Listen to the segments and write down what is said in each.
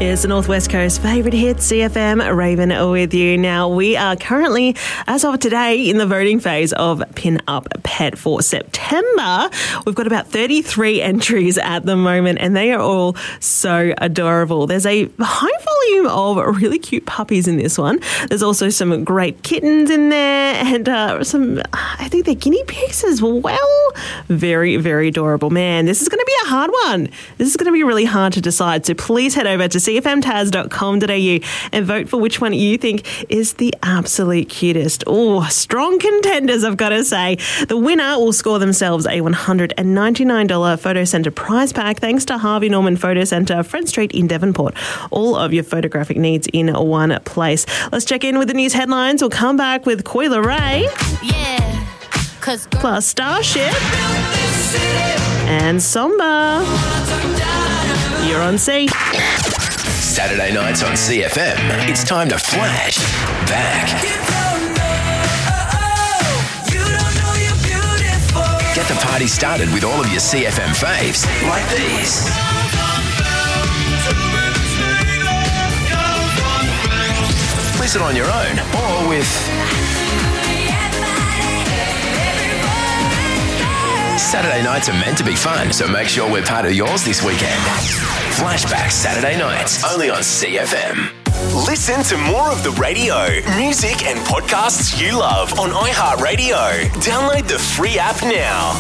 It's the Northwest Coast favourite hit, CFM, Raven with you. Now, we are currently, as of today, in the voting phase of Pin Up Pet for September. We've got about 33 entries at the moment, and they are all so adorable. There's a high volume of really cute puppies in this one. There's also some great kittens in there, and some, I think they're guinea pigs as well. Very, very adorable. Man, this is going to be a hard one. This is going to be really hard to decide. So please head over to cfmtaz.com.au and vote for which one you think is the absolute cutest. Oh, strong contenders, I've got to say. The winner will score themselves a $199 Photo Centre prize pack thanks to Harvey Norman Photo Centre, Friend Street in Devonport. All of your photographic needs in one place. Let's check in with the news headlines. We'll come back with Coi Leray. Yeah. Plus Starship. And Somba. You're on C. Saturday nights on CFM, it's time to flash back. Get the party started with all of your CFM faves, like these. Listen on your own or with Saturday nights are meant to be fun, so make sure we're part of yours this weekend. Flashback Saturday nights, only on CFM. Listen to more of the radio, music and podcasts you love on iHeartRadio. Download the free app now.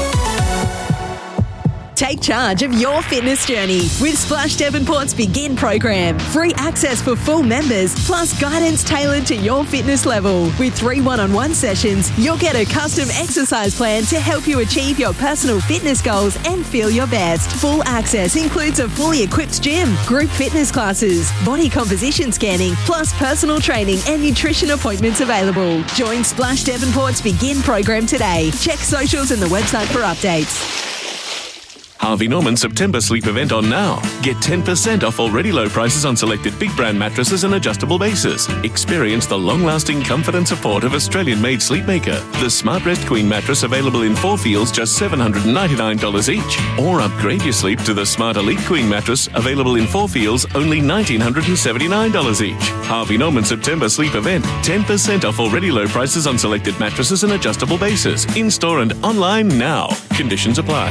Take charge of your fitness journey with Splash Devonport's Begin program. Free access for full members, plus guidance tailored to your fitness level. With 3 one-on-one sessions, you'll get a custom exercise plan to help you achieve your personal fitness goals and feel your best. Full access includes a fully equipped gym, group fitness classes, body composition scanning, plus personal training and nutrition appointments available. Join Splash Devonport's Begin program today. Check socials and the website for updates. Harvey Norman September sleep event on now. Get 10% off already low prices on selected big brand mattresses and adjustable bases. Experience the long-lasting comfort and support of Australian-made Sleepmaker. The Smart Rest Queen mattress available in 4 feels just $799 each. Or upgrade your sleep to the Smart Elite Queen mattress available in 4 feels only $1,979 each. Harvey Norman September sleep event. 10% off already low prices on selected mattresses and adjustable bases. In-store and online now. Conditions apply.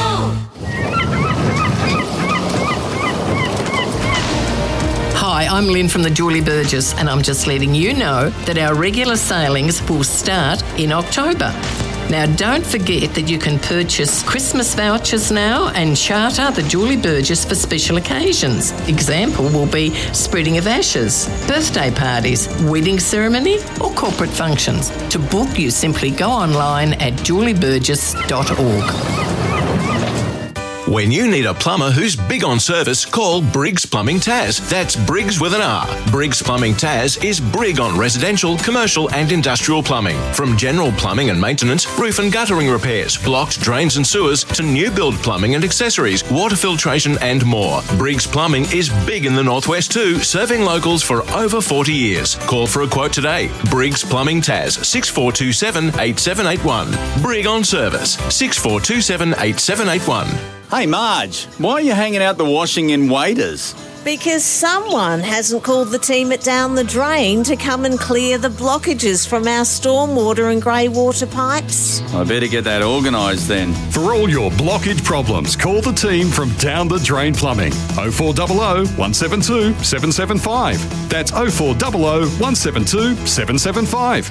Hi, I'm Lynn from the Julie Burgess, and I'm just letting you know that our regular sailings will start in October. Now, don't forget that you can purchase Christmas vouchers now and charter the Julie Burgess for special occasions. Example will be spreading of ashes, birthday parties, wedding ceremony or corporate functions. To book, you simply go online at julieburgess.org. When you need a plumber who's big on service, call Briggs Plumbing Taz. That's Briggs with an R. Briggs Plumbing Taz is brig on residential, commercial and industrial plumbing. From general plumbing and maintenance, roof and guttering repairs, blocked drains and sewers, to new build plumbing and accessories, water filtration and more. Briggs Plumbing is big in the Northwest too, serving locals for over 40 years. Call for a quote today. Briggs Plumbing Taz, 6427 8781. Brig on service, 6427 8781. Hey Marge, why are you hanging out the washing in Waders? Because someone hasn't called the team at Down the Drain to come and clear the blockages from our stormwater and grey water pipes. I better get that organised then. For all your blockage problems, call the team from Down the Drain Plumbing. 0400 172 775. That's 0400 172 775.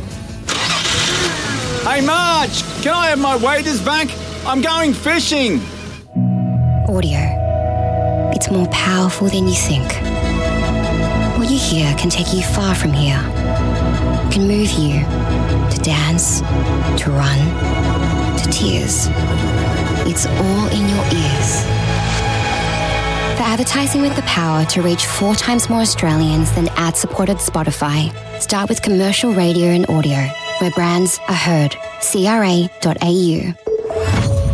Hey Marge, can I have my waders back? I'm going fishing. Audio. It's more powerful than you think. What you hear can take you far from here. It can move you to dance, to run, to tears. It's all in your ears. For advertising with the power to reach 4 times more Australians than ad-supported Spotify, start with commercial radio and audio, where brands are heard. CRA.au.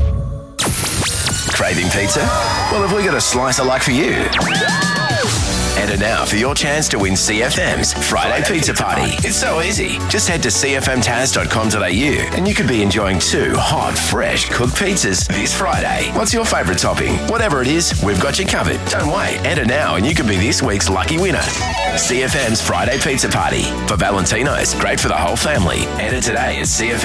Craving pizza? Well, have we got a slicer like for you? Enter now for your chance to win CFM's Friday Pizza Party. It's so easy. Just head to cfmtaz.com.au and you could be enjoying 2 hot, fresh cooked pizzas this Friday. What's your favourite topping? Whatever it is, we've got you covered. Don't wait. Enter now and you could be this week's lucky winner. CFM's Friday Pizza Party. For Valentino's, great for the whole family. Enter today at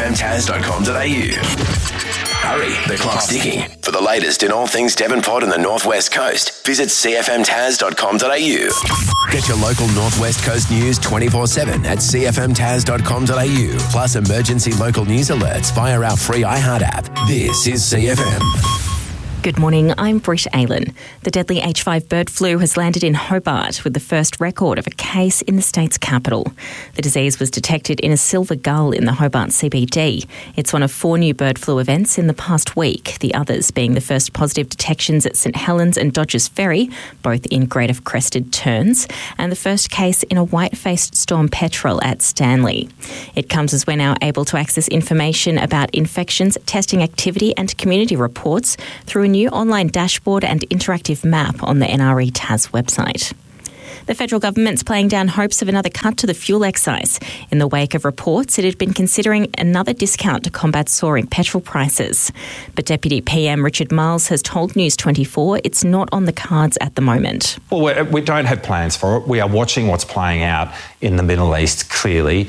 cfmtaz.com.au. Hurry, the clock's ticking. For the latest in all things Devonport and the North West Coast, visit cfmtaz.com.au. Get your local North West Coast news 24/7 at cfmtaz.com.au. Plus emergency local news alerts via our free iHeart app. This is CFM. Good morning, I'm Britt Aylan. The deadly H5 bird flu has landed in Hobart with the first record of a case in the state's capital. The disease was detected in a silver gull in the Hobart CBD. It's one of 4 new bird flu events in the past week, the others being the first positive detections at St Helens and Dodgers Ferry, both in Greater Crested Terns, and the first case in a white-faced storm petrel at Stanley. It comes as we're now able to access information about infections, testing activity and community reports through a new online dashboard and interactive map on the NRE TAS website. The federal government's playing down hopes of another cut to the fuel excise in the wake of reports it had been considering another discount to combat soaring petrol prices. But Deputy PM Richard Miles has told News 24 it's not on the cards at the moment. Well, we don't have plans for it. We are watching what's playing out in the Middle East, clearly.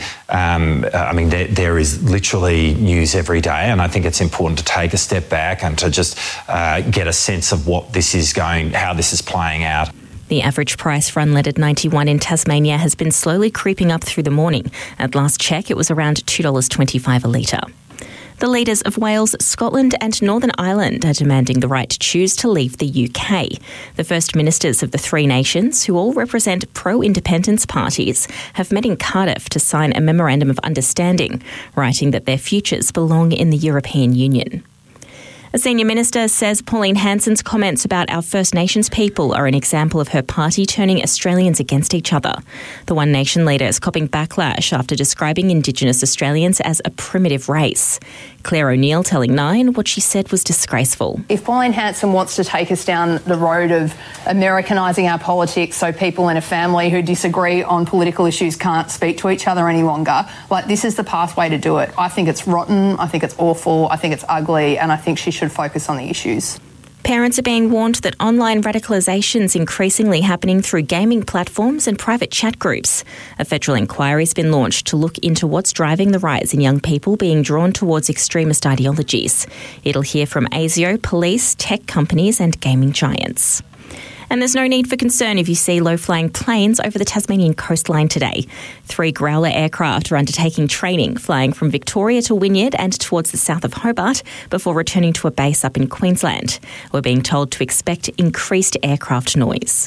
There is literally news every day, and I think it's important to take a step back and to just get a sense of what this is how this is playing out. The average price for unleaded 91 in Tasmania has been slowly creeping up through the morning. At last check, it was around $2.25 a litre. The leaders of Wales, Scotland and Northern Ireland are demanding the right to choose to leave the UK. The First Ministers of the 3 nations, who all represent pro-independence parties, have met in Cardiff to sign a memorandum of understanding, writing that their futures belong in the European Union. A senior minister says Pauline Hanson's comments about our First Nations people are an example of her party turning Australians against each other. The One Nation leader is copping backlash after describing Indigenous Australians as a primitive race. Claire O'Neill telling Nine what she said was disgraceful. If Pauline Hanson wants to take us down the road of Americanising our politics so people in a family who disagree on political issues can't speak to each other any longer, this is the pathway to do it. I think it's rotten, I think it's awful, I think it's ugly, and I think she should focus on the issues. Parents are being warned that online radicalisation is increasingly happening through gaming platforms and private chat groups. A federal inquiry has been launched to look into what's driving the rise in young people being drawn towards extremist ideologies. It'll hear from ASIO, police, tech companies and gaming giants. And there's no need for concern if you see low-flying planes over the Tasmanian coastline today. 3 Growler aircraft are undertaking training, flying from Victoria to Wynyard and towards the south of Hobart before returning to a base up in Queensland. We're being told to expect increased aircraft noise.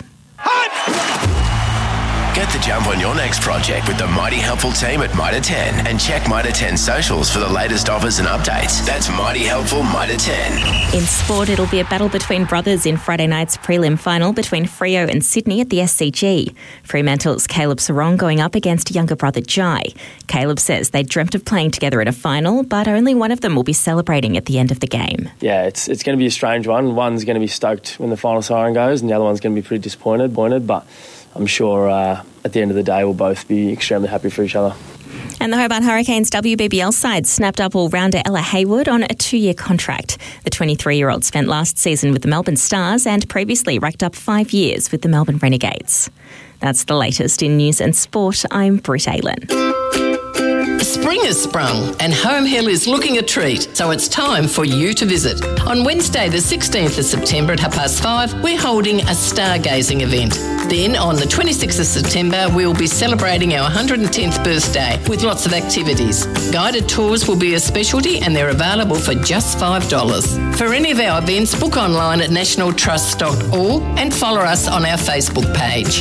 Get the jump on your next project with the Mighty Helpful team at Mitre 10 and check Mitre 10 socials for the latest offers and updates. That's Mighty Helpful Mitre 10. In sport, it'll be a battle between brothers in Friday night's prelim final between Freo and Sydney at the SCG. Fremantle's Caleb Sarong going up against younger brother Jai. Caleb says they dreamt of playing together in a final, but only one of them will be celebrating at the end of the game. Yeah, it's going to be a strange one. One's going to be stoked when the final siren goes and the other one's going to be pretty disappointed, but I'm sure at the end of the day we'll both be extremely happy for each other. And the Hobart Hurricanes WBBL side snapped up all-rounder Ella Haywood on a 2-year contract. The 23-year-old spent last season with the Melbourne Stars and previously racked up 5 years with the Melbourne Renegades. That's the latest in news and sport. I'm Britt Aylan. Spring has sprung and Home Hill is looking a treat, so it's time for you to visit. On Wednesday the 16th of September at 5:30, we're holding a stargazing event. Then on the 26th of September, we'll be celebrating our 110th birthday with lots of activities. Guided tours will be a specialty and they're available for just $5. For any of our events, book online at nationaltrust.org and follow us on our Facebook page.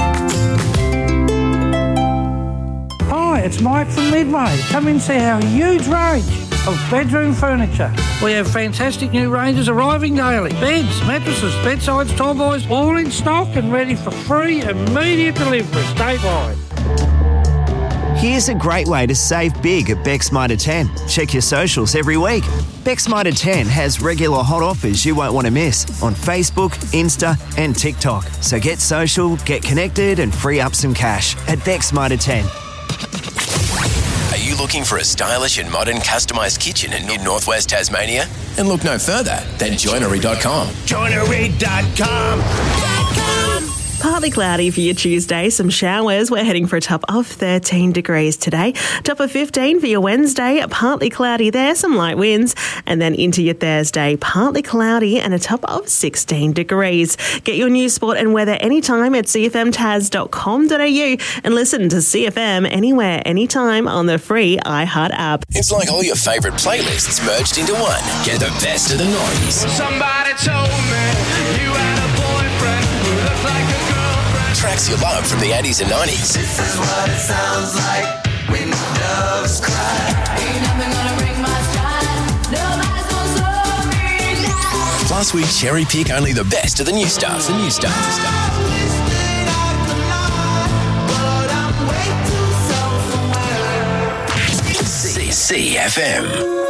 Hi, it's Mike from Midway. Come and see our huge range of bedroom furniture. We have fantastic new ranges arriving daily. Beds, mattresses, bedsides, tallboys, all in stock and ready for free immediate delivery statewide. Here's a great way to save big at Beck's Mitre 10. Check your socials every week. Beck's Mitre 10 has regular hot offers you won't want to miss on Facebook, Insta and TikTok. So get social, get connected and free up some cash at Beck's Mitre 10. Are you looking for a stylish and modern customised kitchen in northwest Tasmania? And look no further than joinery.com. Joinery.com. Partly cloudy for your Tuesday, some showers. We're heading for a top of 13 degrees today. Top of 15 for your Wednesday, partly cloudy there, some light winds. And then into your Thursday, partly cloudy and a top of 16 degrees. Get your news, sport and weather anytime at cfmtas.com.au and listen to CFM anywhere, anytime on the free iHeart app. It's like all your favourite playlists merged into one. Get the best of the noise. Somebody told me you had a boyfriend who looked like a girlfriend. Tracks you love from the 80s and 90s. This is what it sounds like when doves cry. Ain't nothing gonna break my stride. Nobody's gonna slow me down. Plus, we cherry pick only the best of the new stuff. CFM.